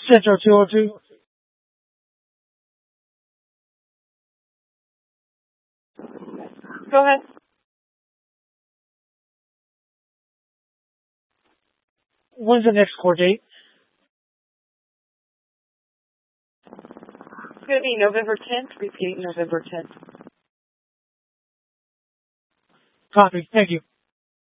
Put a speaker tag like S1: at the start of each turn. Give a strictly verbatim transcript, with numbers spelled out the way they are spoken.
S1: Central two oh two.
S2: Go ahead.
S1: When's the next court date?
S2: It's going to be November tenth. Repeat, November tenth.
S1: Copy. Thank you.